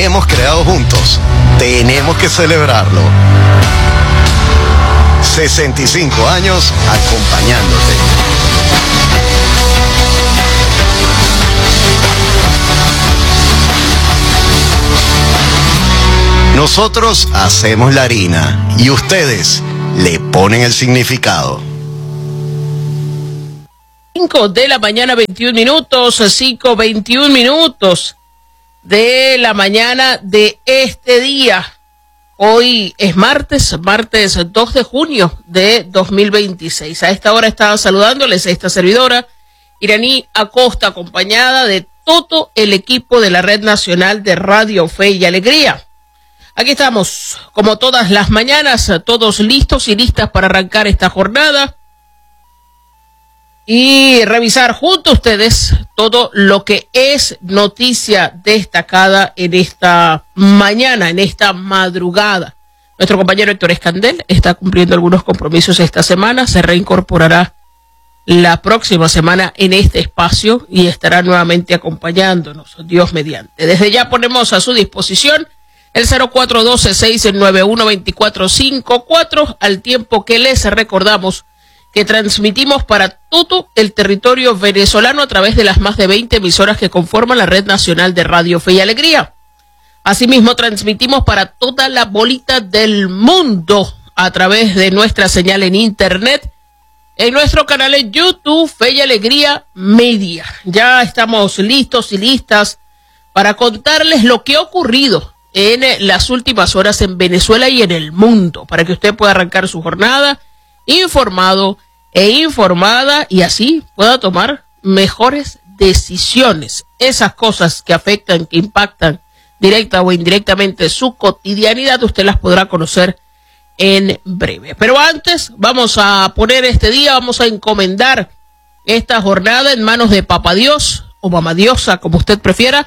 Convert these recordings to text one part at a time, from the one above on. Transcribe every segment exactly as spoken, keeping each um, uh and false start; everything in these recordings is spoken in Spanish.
hemos creado juntos. Tenemos que celebrarlo. sesenta y cinco años acompañándote. Nosotros hacemos la harina y ustedes le ponen el significado. cinco de la mañana, veintiún minutos, cinco, veintiún minutos de la mañana de este día. Hoy es martes, martes dos de junio de dos mil veintiséis. A esta hora estaba saludándoles a esta servidora, Iraní Acosta, acompañada de todo el equipo de la Red Nacional de Radio Fe y Alegría. Aquí estamos, como todas las mañanas, todos listos y listas para arrancar esta jornada y revisar junto a ustedes todo lo que es noticia destacada en esta mañana, en esta madrugada. Nuestro compañero Héctor Escandel está cumpliendo algunos compromisos esta semana, se reincorporará la próxima semana en este espacio y estará nuevamente acompañándonos, Dios mediante. Desde ya ponemos a su disposición el cero cuatro uno dos, seis nueve uno, dos cuatro cinco cuatro, al tiempo que les recordamos que transmitimos para todo el territorio venezolano a través de las más de veinte emisoras que conforman la Red Nacional de Radio Fe y Alegría. Asimismo, transmitimos para toda la bolita del mundo a través de nuestra señal en internet, en nuestro canal en YouTube, Fe y Alegría Media. Ya estamos listos y listas para contarles lo que ha ocurrido en las últimas horas en Venezuela y en el mundo, para que usted pueda arrancar su jornada informado e informada y así pueda tomar mejores decisiones. Esas cosas que afectan, que impactan directa o indirectamente su cotidianidad, usted las podrá conocer en breve. Pero antes vamos a poner este día, vamos a encomendar esta jornada en manos de Papá Dios o Mamá Diosa, como usted prefiera,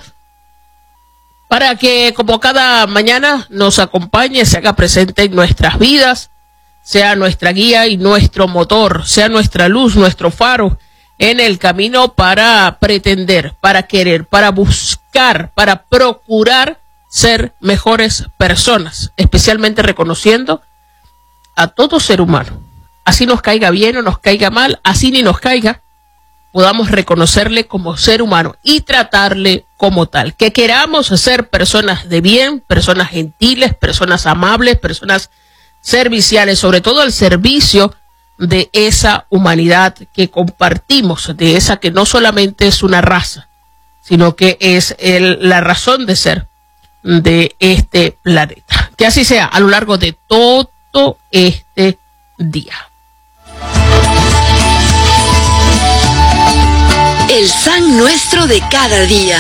para que como cada mañana nos acompañe, se haga presente en nuestras vidas, sea nuestra guía y nuestro motor, sea nuestra luz, nuestro faro en el camino para pretender, para querer, para buscar, para procurar ser mejores personas, especialmente reconociendo a todo ser humano. Así nos caiga bien o nos caiga mal, así ni nos caiga, podamos reconocerle como ser humano y tratarle como tal. Que queramos ser personas de bien, personas gentiles, personas amables, personas serviciales, sobre todo al servicio de esa humanidad que compartimos, de esa que no solamente es una raza, sino que es el, la razón de ser de este planeta. Que así sea a lo largo de todo este día. El San Nuestro de cada día.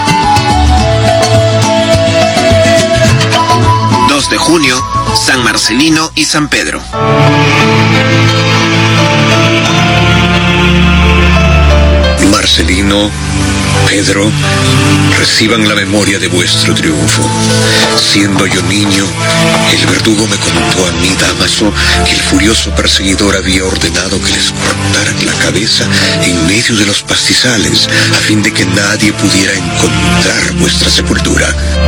dos de junio, San Marcelino y San Pedro. Marcelino, Pedro, reciban la memoria de vuestro triunfo. Siendo yo niño, el verdugo me contó a mí, Dámaso, que el furioso perseguidor había ordenado que les cortaran la cabeza en medio de los pastizales, a fin de que nadie pudiera encontrar vuestra sepultura.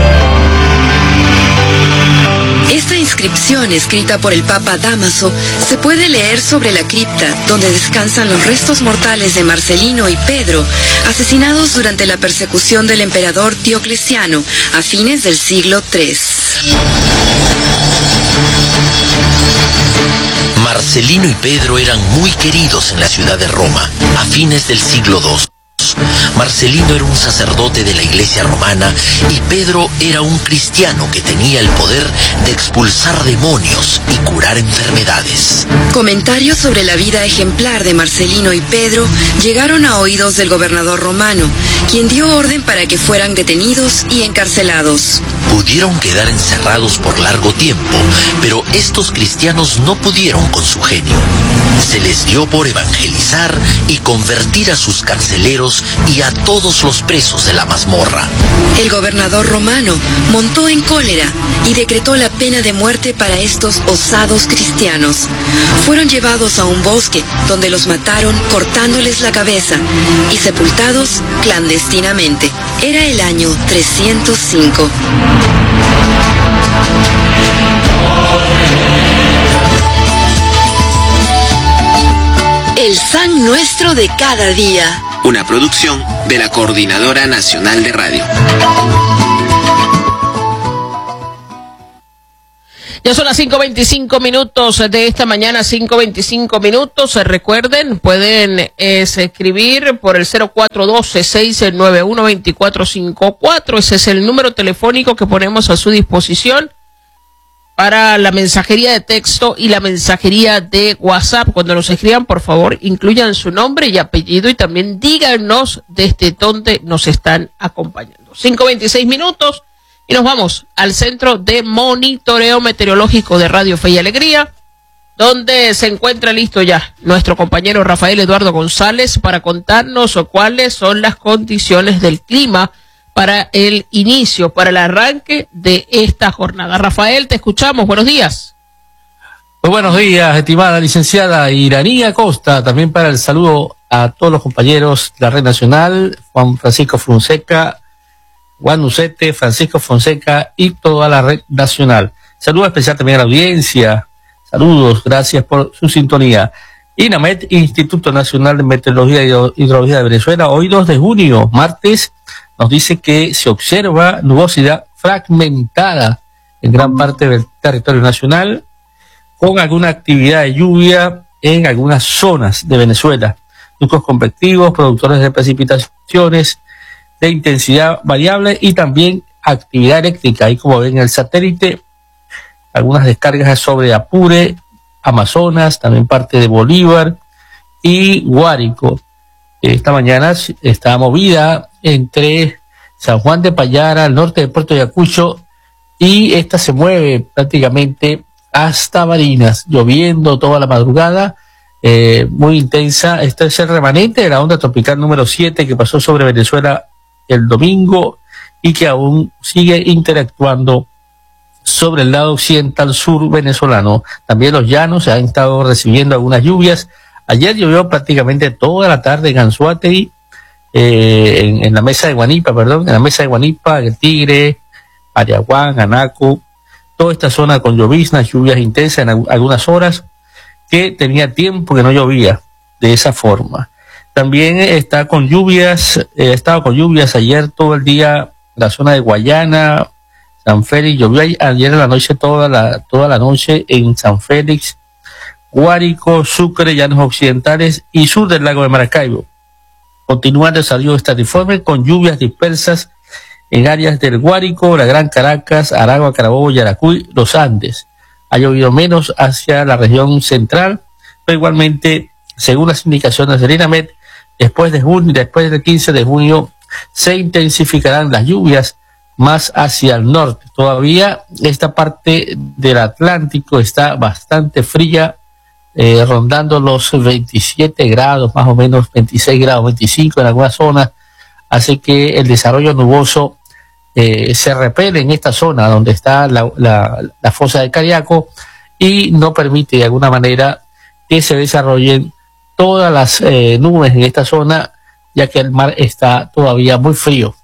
Esta inscripción, escrita por el Papa Dámaso, se puede leer sobre la cripta donde descansan los restos mortales de Marcelino y Pedro, asesinados durante la persecución del emperador Diocleciano a fines del siglo tercero. Marcelino y Pedro eran muy queridos en la ciudad de Roma a fines del siglo segundo. Marcelino era un sacerdote de la iglesia romana y Pedro era un cristiano que tenía el poder de expulsar demonios y curar enfermedades. Comentarios sobre la vida ejemplar de Marcelino y Pedro llegaron a oídos del gobernador romano, quien dio orden para que fueran detenidos y encarcelados. Pudieron quedar encerrados por largo tiempo, pero estos cristianos no pudieron con su genio. se les dio por evangelizar y convertir a sus carceleros y a todos los presos de la mazmorra. El gobernador romano montó en cólera y decretó la pena de muerte para estos osados cristianos. Fueron llevados a un bosque donde los mataron cortándoles la cabeza y sepultados clandestinamente. Era el año trescientos cinco. El San Nuestro de cada día. Una producción de la Coordinadora Nacional de Radio. Ya son las cinco veinticinco minutos de esta mañana, cinco veinticinco minutos. Recuerden, pueden eh, escribir por el cero cuatro uno dos, seis nueve uno, dos cuatro cinco cuatro. Ese es el número telefónico que ponemos a su disposición para la mensajería de texto y la mensajería de WhatsApp. Cuando nos escriban, por favor, incluyan su nombre y apellido y también díganos desde dónde nos están acompañando. cinco veintiséis minutos y nos vamos al Centro de Monitoreo Meteorológico de Radio Fe y Alegría, donde se encuentra listo ya nuestro compañero Rafael Eduardo González para contarnos cuáles son las condiciones del clima para el inicio, para el arranque de esta jornada. Rafael, te escuchamos. Buenos días. Muy buenos días, estimada licenciada Iranía Costa. También para el saludo a todos los compañeros de la Red Nacional, Juan Francisco Fonseca, Juan Ucete, Francisco Fonseca y toda la Red Nacional. Saludo especial también a la audiencia. Saludos, gracias por su sintonía. INAMET, Instituto Nacional de Meteorología y Hidrología de Venezuela, hoy dos de junio, martes, nos dice que se observa nubosidad fragmentada en gran parte del territorio nacional, con alguna actividad de lluvia en algunas zonas de Venezuela. Núcleos convectivos, productores de precipitaciones de intensidad variable y también actividad eléctrica. Ahí, como ven en el satélite, algunas descargas sobre Apure, Amazonas, también parte de Bolívar y Guárico. Esta mañana está movida entre San Juan de Payara, al norte de Puerto Ayacucho, y esta se mueve prácticamente hasta Barinas, lloviendo toda la madrugada, eh, muy intensa. Este es el remanente de la onda tropical número siete que pasó sobre Venezuela el domingo y que aún sigue interactuando sobre el lado occidental sur venezolano. También los llanos se han estado recibiendo algunas lluvias. Ayer llovió prácticamente toda la tarde en Anzoátegui, eh, en, en la mesa de Guanipa, perdón, en la mesa de Guanipa, El Tigre, Ariaguán, Anaco, toda esta zona con lloviznas, lluvias intensas en algunas horas, que tenía tiempo que no llovía de esa forma. También está con lluvias, eh, estaba con lluvias ayer todo el día la zona de Guayana, San Félix, llovió ayer en la noche, toda la, toda la noche en San Félix, Guárico, Sucre, Llanos Occidentales y sur del lago de Maracaibo. Continúa el desarrollo estadiforme con lluvias dispersas en áreas del Guárico, la Gran Caracas, Aragua, Carabobo, Yaracuy, los Andes. Ha llovido menos hacia la región central, pero igualmente, según las indicaciones del INAMET, después de junio, después del quince de junio, se intensificarán las lluvias más hacia el norte. Todavía esta parte del Atlántico está bastante fría, eh, rondando los veintisiete grados, más o menos veintiséis grados, veinticinco en algunas zonas, hace que el desarrollo nuboso eh, se repele en esta zona donde está la, la, la fosa de Cariaco y no permite de alguna manera que se desarrollen todas las eh, nubes en esta zona, ya que el mar está todavía muy frío.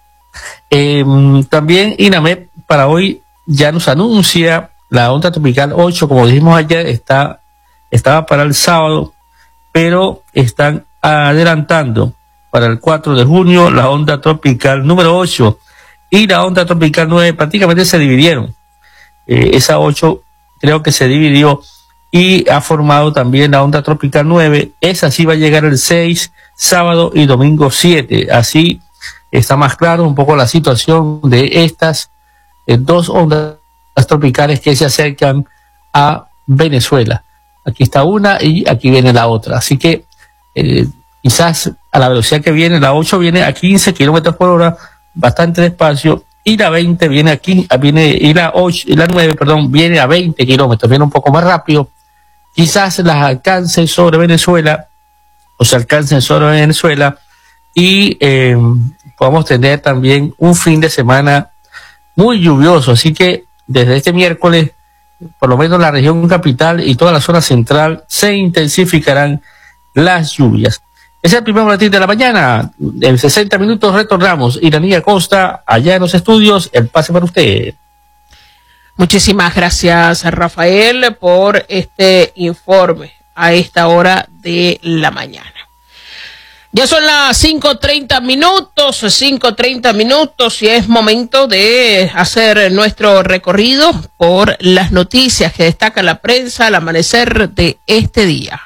Eh, también INAMET para hoy ya nos anuncia la onda tropical ocho, como dijimos ayer, está, estaba para el sábado, pero están adelantando para el cuatro de junio la onda tropical número ocho y la onda tropical nueve prácticamente se dividieron. Eh, esa ocho creo que se dividió y ha formado también la onda tropical nueve. Esa sí va a llegar el seis, sábado y domingo siete. Así está más claro un poco la situación de estas eh, dos ondas tropicales que se acercan a Venezuela. Aquí está una y aquí viene la otra. Así que eh, quizás a la velocidad que viene, la ocho viene a quince kilómetros por hora, bastante despacio, y la veinte viene aquí, viene, y la ocho, y la nueve, perdón, viene a veinte kilómetros, viene un poco más rápido, quizás las alcancen sobre Venezuela, o se alcancen sobre Venezuela, y eh, podamos tener también un fin de semana muy lluvioso. Así que desde este miércoles, por lo menos la región capital y toda la zona central, se intensificarán las lluvias. Es el primer boletín de la mañana. En sesenta minutos retornamos. Iranía Costa, allá en los estudios, el pase para usted. Muchísimas gracias, Rafael, por este informe a esta hora de la mañana. Ya son las cinco treinta minutos, cinco treinta minutos, y es momento de hacer nuestro recorrido por las noticias que destaca la prensa al amanecer de este día.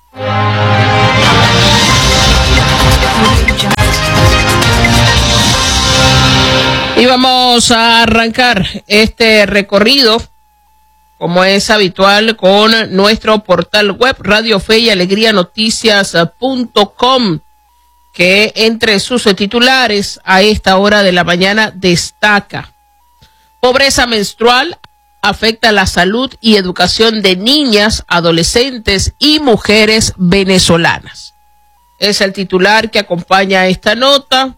Y vamos a arrancar este recorrido, como es habitual, con nuestro portal web Radio Fe y Alegría Noticias punto com, que entre sus titulares a esta hora de la mañana destaca: pobreza menstrual afecta la salud y educación de niñas, adolescentes y mujeres venezolanas. Es el titular que acompaña esta nota,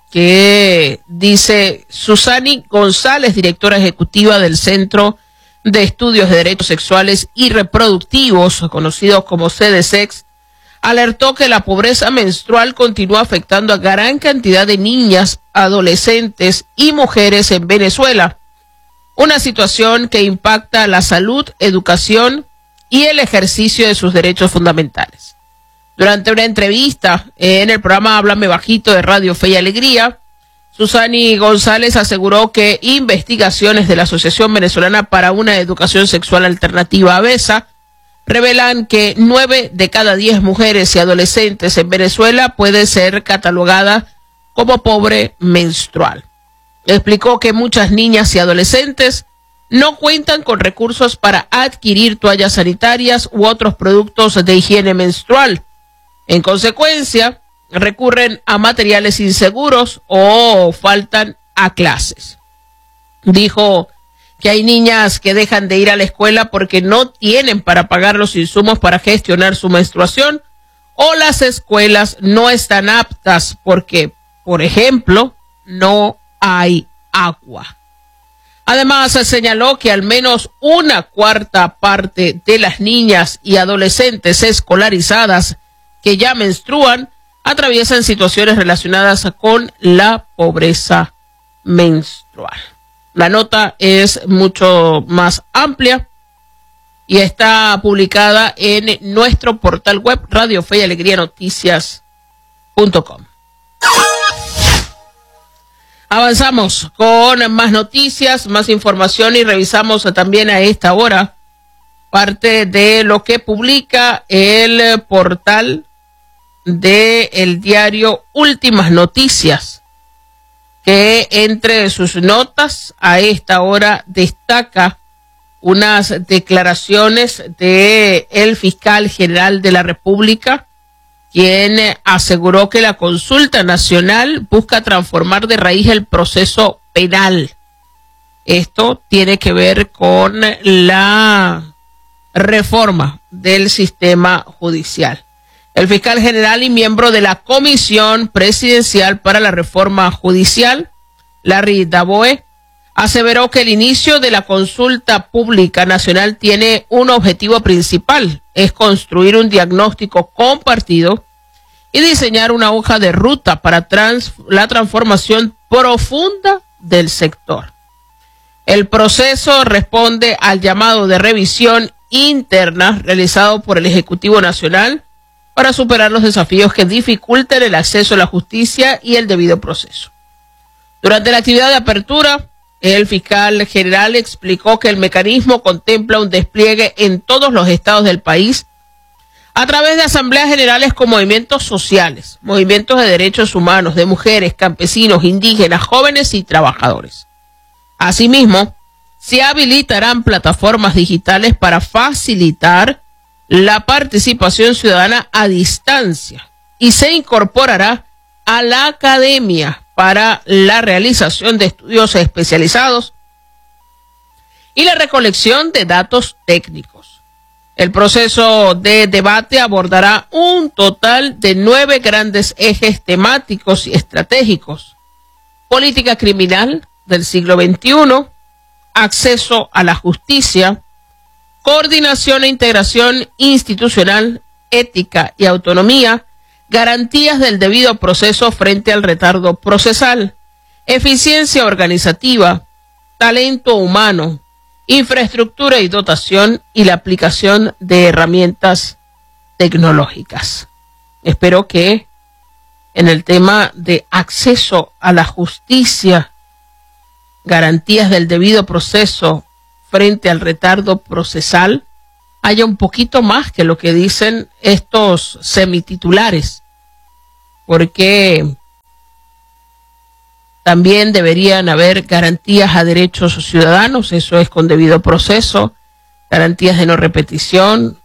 que dice Susani González, directora ejecutiva del Centro de Estudios de Derechos Sexuales y Reproductivos, conocidos como C D S E X, alertó que la pobreza menstrual continúa afectando a gran cantidad de niñas, adolescentes y mujeres en Venezuela, una situación que impacta la salud, educación y el ejercicio de sus derechos fundamentales. Durante una entrevista en el programa Háblame Bajito de Radio Fe y Alegría, Susani González aseguró que investigaciones de la Asociación Venezolana para una Educación Sexual Alternativa, AVESA, revelan que nueve de cada diez mujeres y adolescentes en Venezuela puede ser catalogada como pobre menstrual. Explicó que muchas niñas y adolescentes no cuentan con recursos para adquirir toallas sanitarias u otros productos de higiene menstrual. En consecuencia, recurren a materiales inseguros o faltan a clases. Dijo que hay niñas que dejan de ir a la escuela porque no tienen para pagar los insumos para gestionar su menstruación, o las escuelas no están aptas porque, por ejemplo, no hay agua. Además, se señaló que al menos una cuarta parte de las niñas y adolescentes escolarizadas que ya menstruan atraviesan situaciones relacionadas con la pobreza menstrual. La nota es mucho más amplia y está publicada en nuestro portal web Radio Fe y Alegría Noticias punto com. Avanzamos con más noticias, más información, y revisamos también a esta hora parte de lo que publica el portal de el diario Últimas Noticias, que entre sus notas a esta hora destaca unas declaraciones de el fiscal general de la República, quien aseguró que la consulta nacional busca transformar de raíz el proceso penal. Esto tiene que ver con la reforma del sistema judicial. El fiscal general y miembro de la Comisión Presidencial para la Reforma Judicial, Larry Daboe, aseveró que el inicio de la consulta pública nacional tiene un objetivo principal: es construir un diagnóstico compartido y diseñar una hoja de ruta para trans, la transformación profunda del sector. El proceso responde al llamado de revisión interna realizado por el Ejecutivo Nacional para superar los desafíos que dificultan el acceso a la justicia y el debido proceso. Durante la actividad de apertura, el fiscal general explicó que el mecanismo contempla un despliegue en todos los estados del país a través de asambleas generales con movimientos sociales, movimientos de derechos humanos, de mujeres, campesinos, indígenas, jóvenes y trabajadores. Asimismo, se habilitarán plataformas digitales para facilitar la participación ciudadana a distancia y se incorporará a la academia para la realización de estudios especializados y la recolección de datos técnicos. El proceso de debate abordará un total de nueve grandes ejes temáticos y estratégicos: política criminal del siglo veintiuno, acceso a la justicia, coordinación e integración institucional, ética y autonomía, garantías del debido proceso frente al retardo procesal, eficiencia organizativa, talento humano, infraestructura y dotación y la aplicación de herramientas tecnológicas. Espero que en el tema de acceso a la justicia, garantías del debido proceso frente al retardo procesal, haya un poquito más que lo que dicen estos semititulares, porque también deberían haber garantías a derechos ciudadanos, eso es con debido proceso, garantías de no repetición,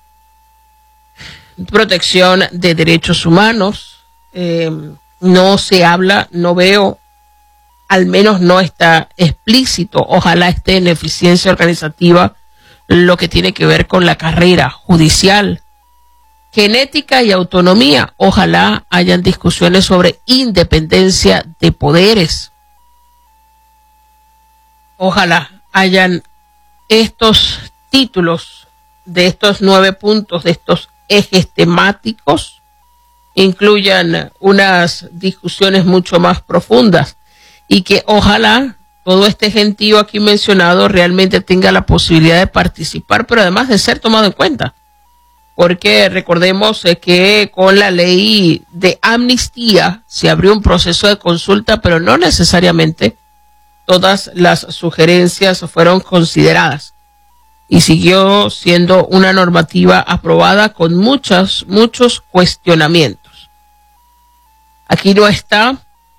protección de derechos humanos. Eh, no se habla, no veo, al menos no está explícito, ojalá esté en eficiencia organizativa, lo que tiene que ver con la carrera judicial. Genética y autonomía, ojalá hayan discusiones sobre independencia de poderes. Ojalá hayan estos títulos de estos nueve puntos, de estos ejes temáticos, incluyan unas discusiones mucho más profundas y que ojalá todo este gentío aquí mencionado realmente tenga la posibilidad de participar, pero además de ser tomado en cuenta. Porque recordemos eh, que con la ley de amnistía se abrió un proceso de consulta, pero no necesariamente todas las sugerencias fueron consideradas. Y siguió siendo una normativa aprobada con muchos, muchos cuestionamientos. Aquí no está,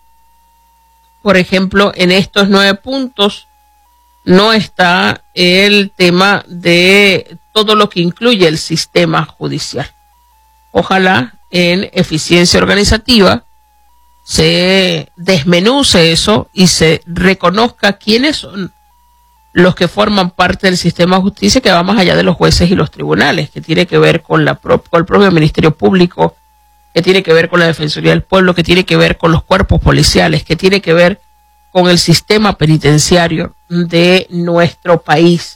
por ejemplo, en estos nueve puntos, no está el tema de todo lo que incluye el sistema judicial. Ojalá en eficiencia organizativa se desmenuce eso y se reconozca quiénes son los que forman parte del sistema de justicia, que va más allá de los jueces y los tribunales, que tiene que ver con, la pro- con el propio Ministerio Público, que tiene que ver con la Defensoría del Pueblo, que tiene que ver con los cuerpos policiales, que tiene que ver con el sistema penitenciario de nuestro país.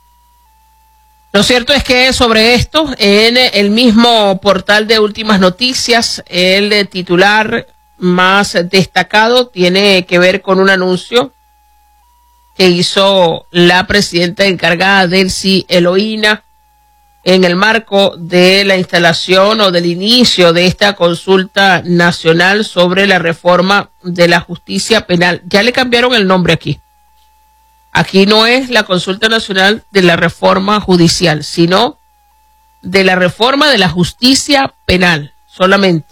Lo cierto es que sobre esto, en el mismo portal de Últimas Noticias, el titular más destacado tiene que ver con un anuncio que hizo la presidenta encargada Delcy Eloína en el marco de la instalación o del inicio de esta consulta nacional sobre la reforma de la justicia penal. Ya le cambiaron el nombre aquí. Aquí no es la consulta nacional de la reforma judicial, sino de la reforma de la justicia penal, solamente.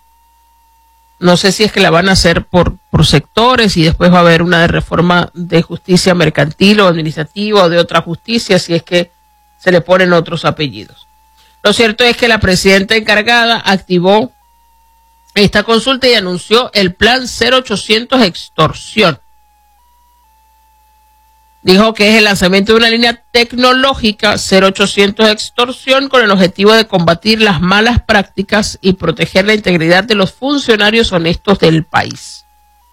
No sé si es que la van a hacer por, por sectores y después va a haber una de reforma de justicia mercantil o administrativa o de otra justicia, si es que se le ponen otros apellidos. Lo cierto es que la presidenta encargada activó esta consulta y anunció el plan cero ochocientos extorsión. Dijo que es el lanzamiento de una línea tecnológica cero ochocientos extorsión con el objetivo de combatir las malas prácticas y proteger la integridad de los funcionarios honestos del país,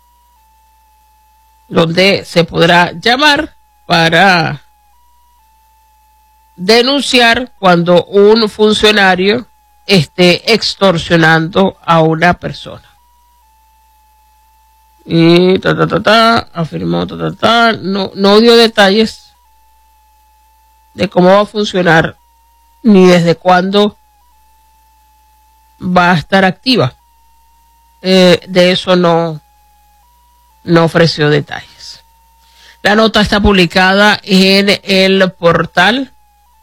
donde se podrá llamar para denunciar cuando un funcionario esté extorsionando a una persona. Y ta ta ta ta, afirmó ta ta ta, no, no dio detalles de cómo va a funcionar ni desde cuándo va a estar activa. Eh, de eso no, no ofreció detalles. La nota está publicada en el portal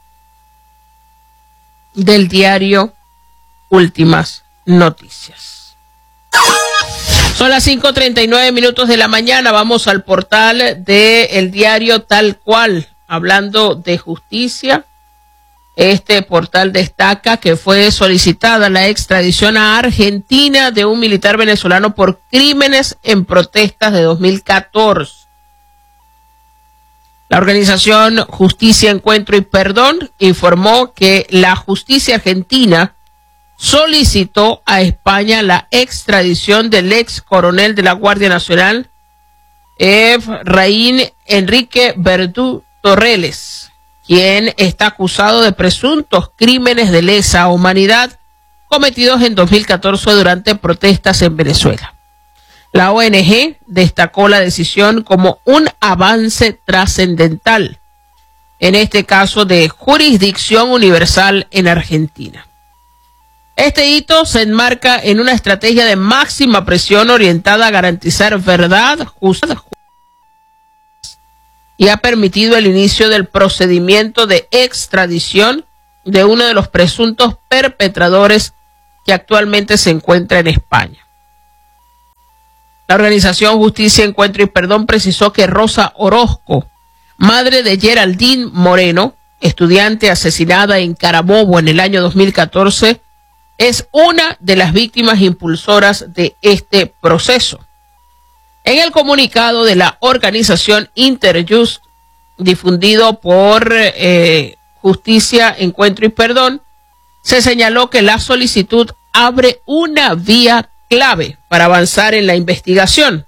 del diario Últimas Noticias. Son las cinco treinta y nueve minutos de la mañana. Vamos al portal del diario Tal Cual, hablando de justicia. Este portal destaca que fue solicitada la extradición a Argentina de un militar venezolano por crímenes en protestas de dos mil catorce. La organización Justicia, Encuentro y Perdón informó que la justicia argentina solicitó a España la extradición del ex coronel de la Guardia Nacional, Efraín Enrique Verdú Torrelles, quien está acusado de presuntos crímenes de lesa humanidad cometidos en dos mil catorce durante protestas en Venezuela. La O N G destacó la decisión como un avance trascendental, en este caso de jurisdicción universal en Argentina. Este hito se enmarca en una estrategia de máxima presión orientada a garantizar verdad, justicia, y ha permitido el inicio del procedimiento de extradición de uno de los presuntos perpetradores que actualmente se encuentra en España. La organización Justicia, Encuentro y Perdón precisó que Rosa Orozco, madre de Geraldine Moreno, estudiante asesinada en Carabobo en el año dos mil catorce, es una de las víctimas impulsoras de este proceso. En el comunicado de la organización Interjust, difundido por eh, Justicia, Encuentro y Perdón, se señaló que la solicitud abre una vía clave para avanzar en la investigación.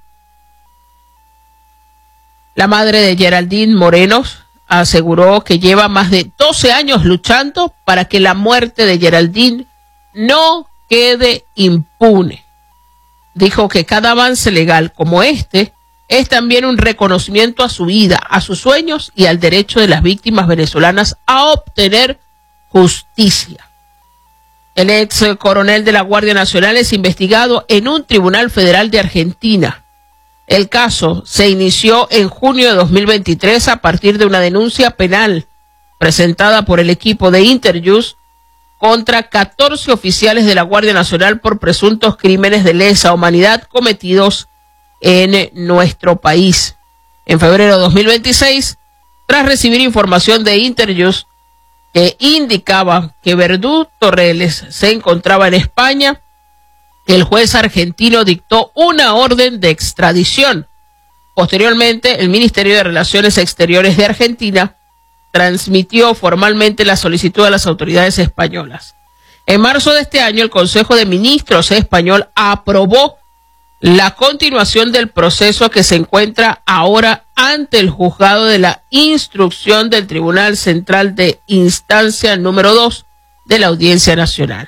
La madre de Geraldine Moreno aseguró que lleva más de doce años luchando para que la muerte de Geraldine no quede impune. Dijo que cada avance legal como este es también un reconocimiento a su vida, a sus sueños y al derecho de las víctimas venezolanas a obtener justicia. El ex coronel de la Guardia Nacional es investigado en un tribunal federal de Argentina. El caso se inició en junio de dos mil veintitrés a partir de una denuncia penal presentada por el equipo de Interjust contra catorce oficiales de la Guardia Nacional por presuntos crímenes de lesa humanidad cometidos en nuestro país. En febrero de dos mil veintiséis, tras recibir información de Interjust que indicaba que Verdú Torrelles se encontraba en España, el juez argentino dictó una orden de extradición. Posteriormente, el Ministerio de Relaciones Exteriores de Argentina transmitió formalmente la solicitud a las autoridades españolas. En marzo de este año, el Consejo de Ministros español aprobó la continuación del proceso que se encuentra ahora ante el juzgado de la instrucción del Tribunal Central de Instancia número dos de la Audiencia Nacional.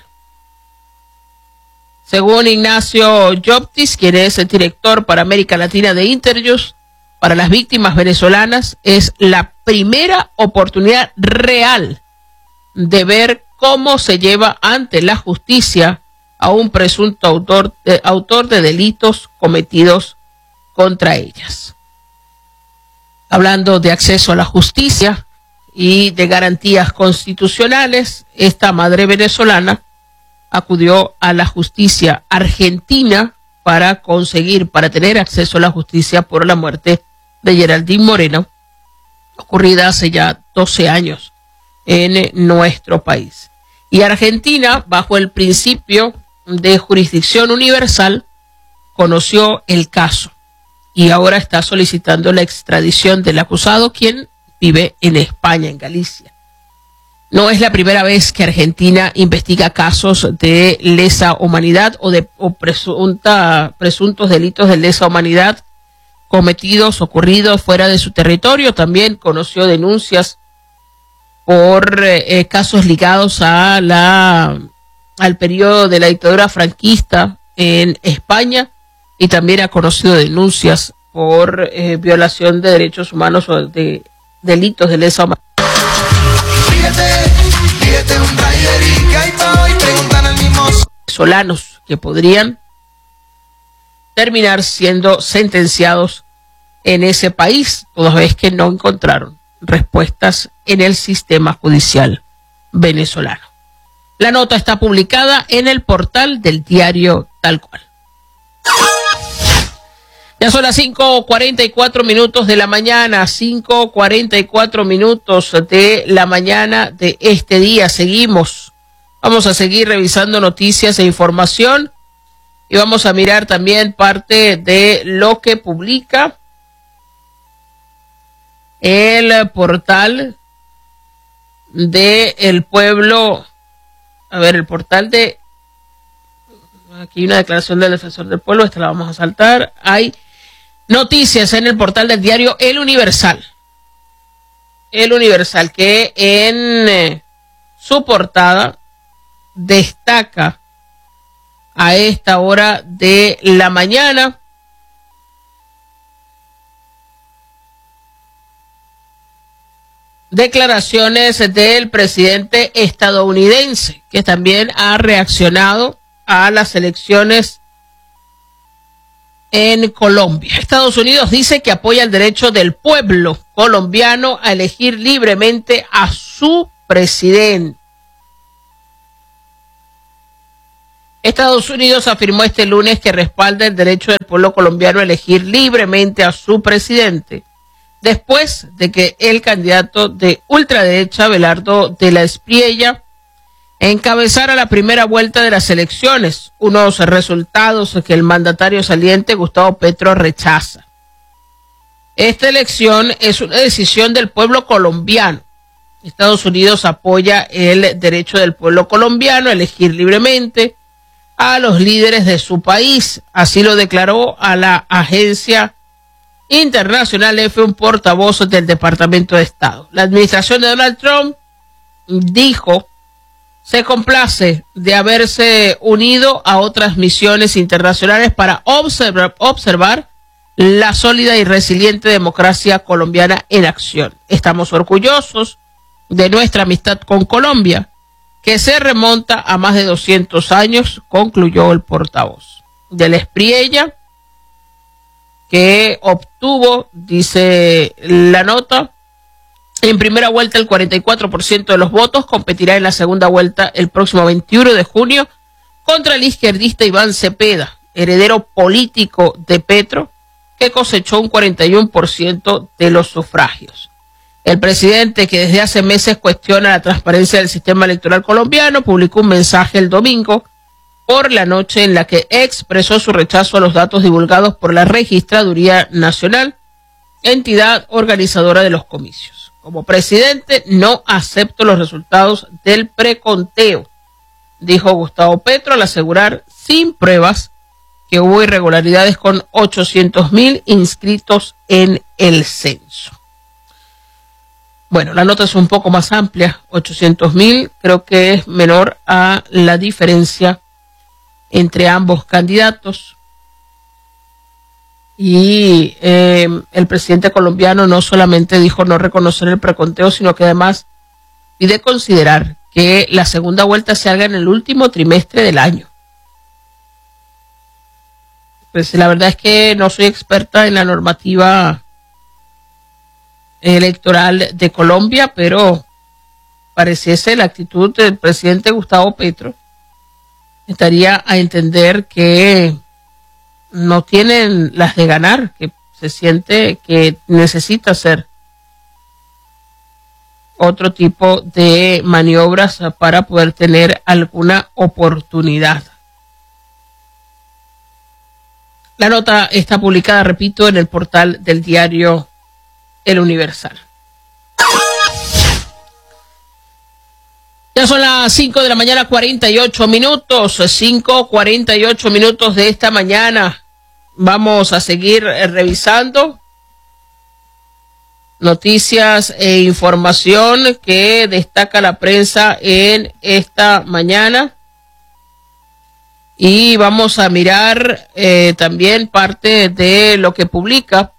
Según Ignacio Lloptis, quien es el director para América Latina de Interjust, para las víctimas venezolanas es la primera oportunidad real de ver cómo se lleva ante la justicia a un presunto autor de, autor de delitos cometidos contra ellas. Hablando de acceso a la justicia y de garantías constitucionales, esta madre venezolana acudió a la justicia argentina para conseguir, para tener acceso a la justicia por la muerte de Geraldine Moreno, ocurrida hace ya doce años en nuestro país. Y Argentina, bajo el principio de jurisdicción universal, conoció el caso y ahora está solicitando la extradición del acusado, quien vive en España, en Galicia. No es la primera vez que Argentina investiga casos de lesa humanidad o de o presunta, presuntos delitos de lesa humanidad cometidos, ocurridos fuera de su territorio. También conoció denuncias por eh, casos ligados a la al periodo de la dictadura franquista en España, y también ha conocido denuncias por eh, violación de derechos humanos o de delitos de lesa humanidad. Venezolanos que podrían terminar siendo sentenciados en ese país, toda vez que no encontraron respuestas en el sistema judicial venezolano. La nota está publicada en el portal del diario Tal Cual. Ya son las cinco cuarenta y cuatro minutos de la mañana, cinco cuarenta y cuatro minutos de la mañana de este día. Seguimos, vamos a seguir revisando noticias e información y vamos a mirar también parte de lo que publica el portal de el pueblo, a ver, el portal de, aquí hay una declaración del defensor del pueblo, esta la vamos a saltar, hay noticias en el portal del diario El Universal, El Universal, que en eh, su portada destaca a esta hora de la mañana declaraciones del presidente estadounidense, que también ha reaccionado a las elecciones en Colombia. Estados Unidos dice que apoya el derecho del pueblo colombiano a elegir libremente a su presidente. Estados Unidos afirmó este lunes que respalda el derecho del pueblo colombiano a elegir libremente a su presidente, después de que el candidato de ultraderecha, Abelardo de la Espriella, encabezara la primera vuelta de las elecciones, unos resultados que el mandatario saliente Gustavo Petro rechaza. Esta elección es una decisión del pueblo colombiano. Estados Unidos apoya el derecho del pueblo colombiano a elegir libremente a los líderes de su país. Así lo declaró a la agencia internacional F un portavoz del Departamento de Estado. La administración de Donald Trump dijo se complace de haberse unido a otras misiones internacionales para observar, observar la sólida y resiliente democracia colombiana en acción. Estamos orgullosos de nuestra amistad con Colombia, que se remonta a más de doscientos años, concluyó el portavoz. De la Espriella, que obtuvo, dice la nota, en primera vuelta el cuarenta y cuatro por ciento de los votos, competirá en la segunda vuelta el próximo veintiuno de junio contra el izquierdista Iván Cepeda, heredero político de Petro, que cosechó un cuarenta y uno por ciento de los sufragios. El presidente, que desde hace meses cuestiona la transparencia del sistema electoral colombiano, publicó un mensaje el domingo por la noche en la que expresó su rechazo a los datos divulgados por la Registraduría Nacional, entidad organizadora de los comicios. Como presidente, no acepto los resultados del preconteo, dijo Gustavo Petro al asegurar sin pruebas que hubo irregularidades con ochocientos mil inscritos en el censo. Bueno, la nota es un poco más amplia, ochocientos mil, creo que es menor a la diferencia entre ambos candidatos. Y eh, el presidente colombiano no solamente dijo no reconocer el preconteo, sino que además pide considerar que la segunda vuelta se haga en el último trimestre del año. Pues la verdad es que no soy experta en la normativa electoral de Colombia, pero pareciese la actitud del presidente Gustavo Petro estaría a entender que no tienen las de ganar, que se siente que necesita hacer otro tipo de maniobras para poder tener alguna oportunidad. La nota está publicada, repito, en el portal del diario El Universal. Ya son las cinco de la mañana, cuarenta y ocho minutos, cinco cuarenta y ocho minutos de esta mañana. Vamos a seguir revisando noticias e información que destaca la prensa en esta mañana. Y vamos a mirar eh, también parte de lo que publica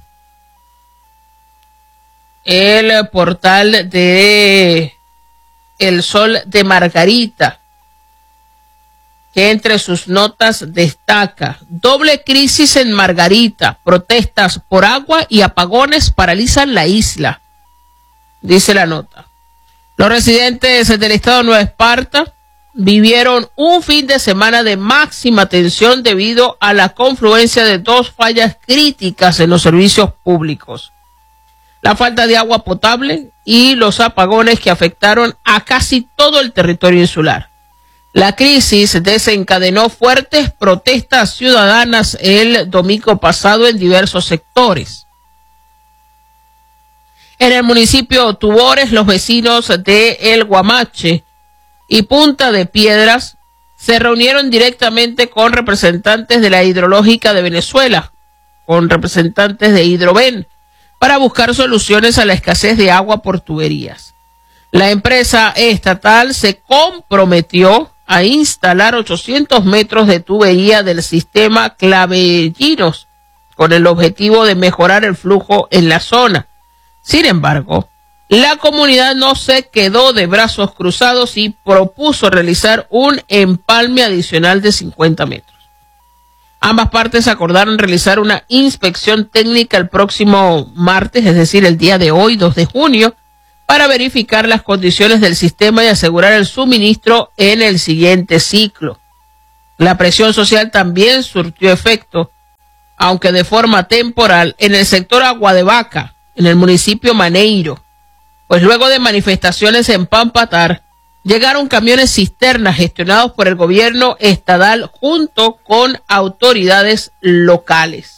el portal de El Sol de Margarita, que entre sus notas destaca: doble crisis en Margarita, protestas por agua y apagones paralizan la isla. Dice la nota: los residentes del estado de Nueva Esparta vivieron un fin de semana de máxima tensión debido a la confluencia de dos fallas críticas en los servicios públicos: la falta de agua potable y los apagones que afectaron a casi todo el territorio insular. La crisis desencadenó fuertes protestas ciudadanas el domingo pasado en diversos sectores. En el municipio Tubores, los vecinos de El Guamache y Punta de Piedras se reunieron directamente con representantes de la Hidrológica de Venezuela, con representantes de Hidroven, para buscar soluciones a la escasez de agua por tuberías. La empresa estatal se comprometió a instalar ochocientos metros de tubería del sistema Clavellinos, con el objetivo de mejorar el flujo en la zona. Sin embargo, la comunidad no se quedó de brazos cruzados y propuso realizar un empalme adicional de cincuenta metros. Ambas partes acordaron realizar una inspección técnica el próximo martes, es decir, el día de hoy, dos de junio, para verificar las condiciones del sistema y asegurar el suministro en el siguiente ciclo. La presión social también surtió efecto, aunque de forma temporal, en el sector Agua de Vaca, en el municipio Maneiro, pues luego de manifestaciones en Pampatar, llegaron camiones cisternas gestionados por el gobierno estatal junto con autoridades locales.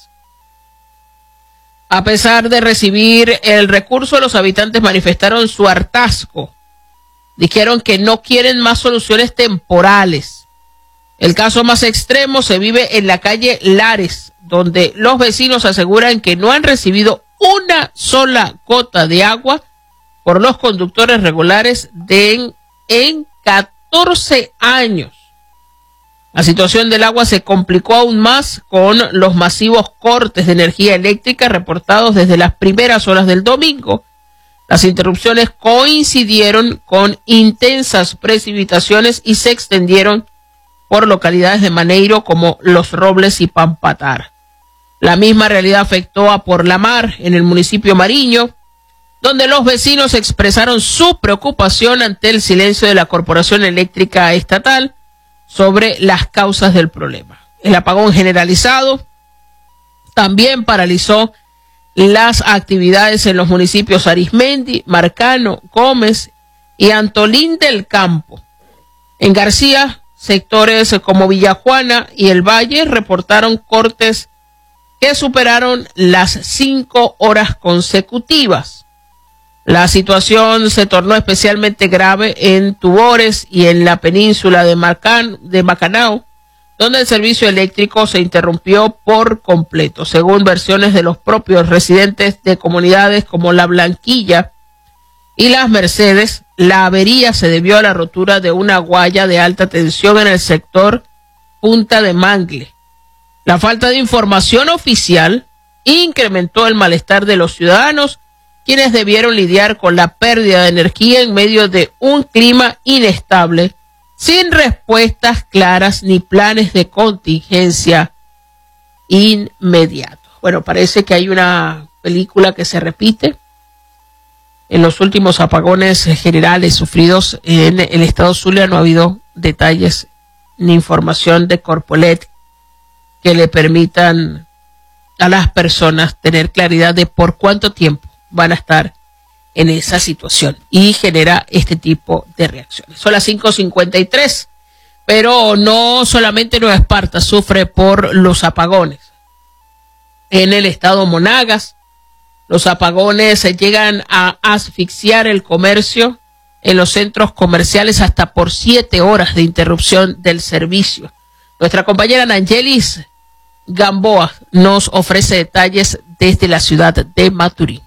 A pesar de recibir el recurso, los habitantes manifestaron su hartazgo. Dijeron que no quieren más soluciones temporales. El caso más extremo se vive en la calle Lares, donde los vecinos aseguran que no han recibido una sola gota de agua por los conductores regulares de en, en catorce años. La situación del agua se complicó aún más con los masivos cortes de energía eléctrica reportados desde las primeras horas del domingo. Las interrupciones coincidieron con intensas precipitaciones y se extendieron por localidades de Maneiro como Los Robles y Pampatar. La misma realidad afectó a Por la Mar, en el municipio Mariño, donde los vecinos expresaron su preocupación ante el silencio de la Corporación Eléctrica Estatal sobre las causas del problema. El apagón generalizado también paralizó las actividades en los municipios Arismendi, Marcano, Gómez y Antolín del Campo. En García, sectores como Villajuana y El Valle reportaron cortes que superaron las cinco horas consecutivas. La situación se tornó especialmente grave en Tubores y en la península de, Marcan, de Macanao, donde el servicio eléctrico se interrumpió por completo. Según versiones de los propios residentes de comunidades como La Blanquilla y Las Mercedes, la avería se debió a la rotura de una guaya de alta tensión en el sector Punta de Mangle. La falta de información oficial incrementó el malestar de los ciudadanos, quienes debieron lidiar con la pérdida de energía en medio de un clima inestable, sin respuestas claras ni planes de contingencia inmediatos. Bueno, parece que hay una película que se repite en los últimos apagones generales sufridos en el estado Zulia. No ha habido detalles ni información de Corpoelec que le permitan a las personas tener claridad de por cuánto tiempo van a estar en esa situación, y genera este tipo de reacciones. Son las cinco cincuenta y tres, pero no solamente Nueva Esparta sufre por los apagones. En el estado Monagas, los apagones llegan a asfixiar el comercio en los centros comerciales hasta por siete horas de interrupción del servicio. Nuestra compañera Nangelis Gamboa nos ofrece detalles desde la ciudad de Maturín.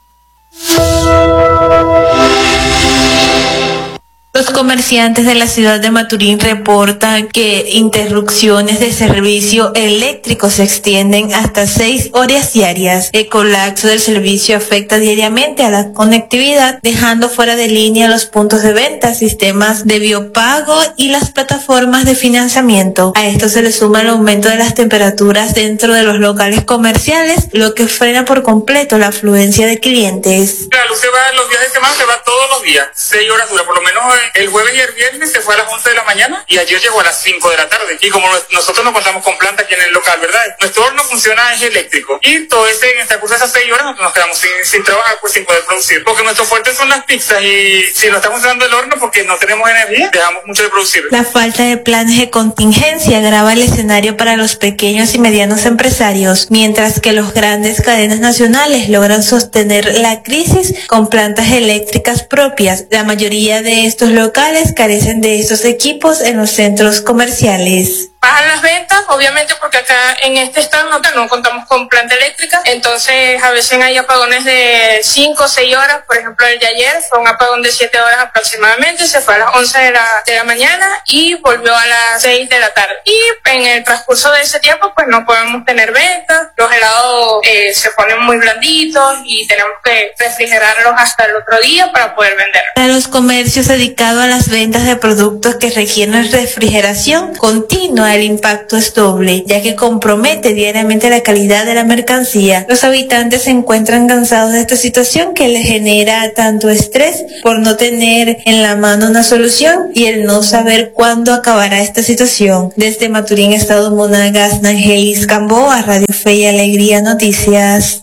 Los comerciantes de la ciudad de Maturín reportan que interrupciones de servicio eléctrico se extienden hasta seis horas diarias. El colapso del servicio afecta diariamente a la conectividad, dejando fuera de línea los puntos de venta, sistemas de biopago y las plataformas de financiamiento. A esto se le suma el aumento de las temperaturas dentro de los locales comerciales, lo que frena por completo la afluencia de clientes. La luz se va los días de semana, se va todos los días, seis horas dura, por lo menos el jueves y el viernes se fue a las once de la mañana y ayer llegó a las cinco de la tarde. Y como nosotros no contamos con planta aquí en el local, ¿verdad? Nuestro horno funciona, es eléctrico. Y todo ese, en el transcurso de esas seis horas nos quedamos sin, sin trabajar, pues sin poder producir. Porque nuestro fuerte son las pizzas y si no está funcionando el horno porque no tenemos energía, dejamos mucho de producir. La falta de planes de contingencia agrava el escenario para los pequeños y medianos empresarios, mientras que los grandes cadenas nacionales logran sostener la crisis con plantas eléctricas propias. La mayoría de estos locales carecen de estos equipos en los centros comerciales. Bajan las ventas, obviamente porque acá en este stand no, no contamos con planta eléctrica, entonces a veces hay apagones de cinco o seis horas, por ejemplo el de ayer fue un apagón de siete horas aproximadamente, se fue a las once de la, de la mañana y volvió a las seis de la tarde. Y en el transcurso de ese tiempo pues no podemos tener ventas, los helados eh, se ponen muy blanditos y tenemos que refrigerarlos hasta el otro día para poder venderlos. Para los comercios dedicados a las ventas de productos que requieren refrigeración continua, el impacto es doble, ya que compromete diariamente la calidad de la mercancía. Los habitantes se encuentran cansados de esta situación que les genera tanto estrés por no tener en la mano una solución y el no saber cuándo acabará esta situación. Desde Maturín, Estado Monagas, Nangelis Gamboa, Radio Fe y Alegría Noticias.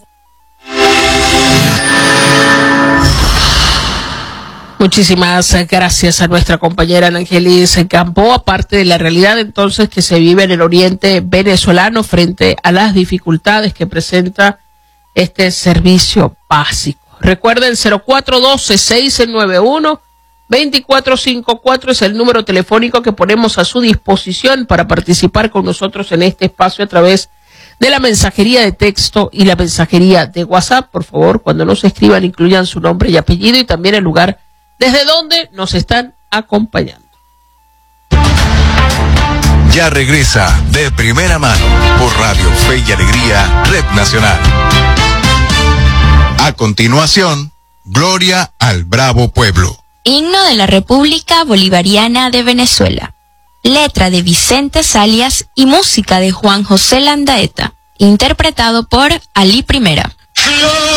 Muchísimas gracias a nuestra compañera Nangelis Gamboa. Aparte de la realidad entonces que se vive en el oriente venezolano frente a las dificultades que presenta este servicio básico. Recuerden, cero cuatro uno dos, seis nueve uno, dos cuatro cinco cuatro es el número telefónico que ponemos a su disposición para participar con nosotros en este espacio a través de la mensajería de texto y la mensajería de WhatsApp. Por favor, cuando nos escriban, incluyan su nombre y apellido y también el lugar desde donde nos están acompañando. Ya regresa De Primera Mano por Radio Fe y Alegría, Red Nacional. A continuación, Gloria al Bravo Pueblo. Himno de la República Bolivariana de Venezuela. Letra de Vicente Salias y música de Juan José Landaeta. Interpretado por Ali Primera.